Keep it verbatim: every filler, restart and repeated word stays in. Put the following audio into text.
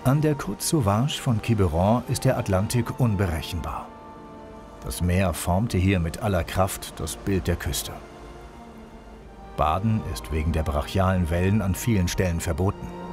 An der Côte Sauvage von Quiberon ist der Atlantik unberechenbar. Das Meer formte hier mit aller Kraft das Bild der Küste. Baden ist wegen der brachialen Wellen an vielen Stellen verboten.